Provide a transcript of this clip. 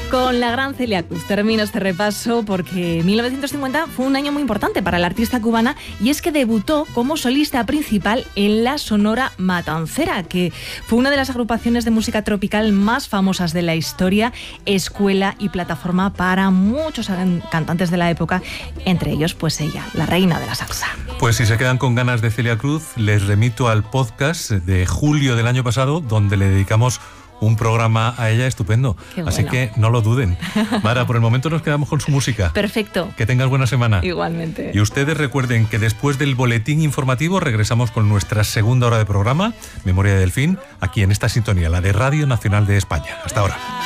Con la gran Celia Cruz termino este repaso porque 1950 fue un año muy importante para la artista cubana, y es que debutó como solista principal en la Sonora Matancera, que fue una de las agrupaciones de música tropical más famosas de la historia, escuela y plataforma para muchos cantantes de la época, entre ellos pues ella, la reina de la salsa. Pues si se quedan con ganas de Celia Cruz, les remito al podcast de julio del año pasado, donde le dedicamos un programa a ella estupendo. Bueno. Así que no lo duden. Mara, por el momento nos quedamos con su música. Perfecto. Que tengas buena semana. Igualmente. Y ustedes recuerden que después del boletín informativo regresamos con nuestra segunda hora de programa, Memoria de Delfín, aquí en esta sintonía, la de Radio Nacional de España. Hasta ahora.